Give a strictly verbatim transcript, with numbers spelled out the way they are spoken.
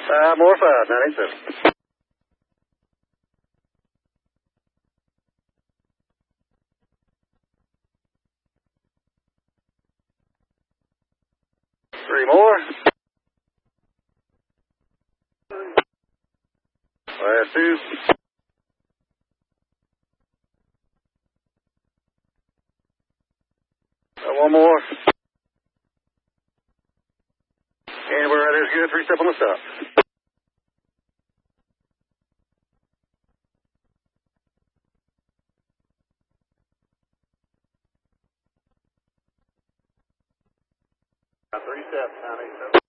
Uh, more five, nine eight seven. Three more. Last two. Uh, one more. And we're right there's good. Three step on the stop. Three steps, nine eight seven.